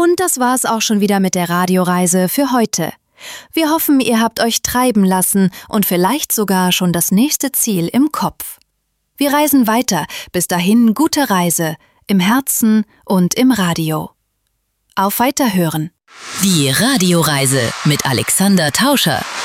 Und das war's auch schon wieder mit der Radioreise für heute. Wir hoffen, ihr habt euch treiben lassen und vielleicht sogar schon das nächste Ziel im Kopf. Wir reisen weiter. Bis dahin gute Reise, im Herzen und im Radio. Auf Weiterhören. Die Radioreise mit Alexander Tauscher.